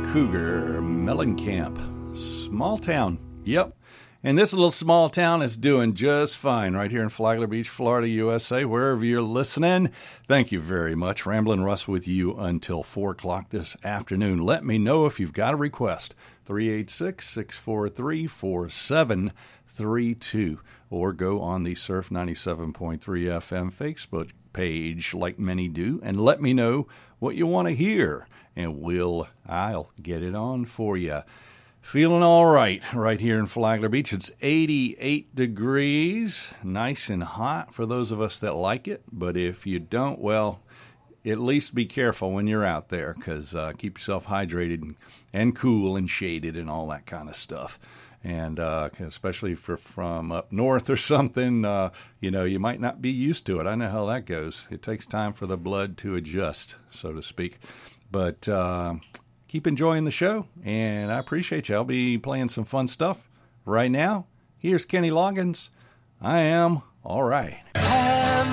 Cougar Mellencamp. Small town. Yep. And this little small town is doing just fine right here in Flagler Beach, Florida, USA, wherever you're listening. Thank you very much. Ramblin' Russ with you until 4 o'clock this afternoon. Let me know if you've got a request. 386-643-4732. Or go on the Surf 97.3 FM Facebook page like many do and let me know what you want to hear. And I'll get it on for you. Feeling all right here in Flagler Beach. It's 88 degrees, nice and hot for those of us that like it. But if you don't, well, at least be careful when you're out there because keep yourself hydrated and cool and shaded and all that kind of stuff. And especially from up north or something, you might not be used to it. I know how that goes. It takes time for the blood to adjust, so to speak. But keep enjoying the show, and I appreciate you. I'll be playing some fun stuff right now. Here's Kenny Loggins. I am all right.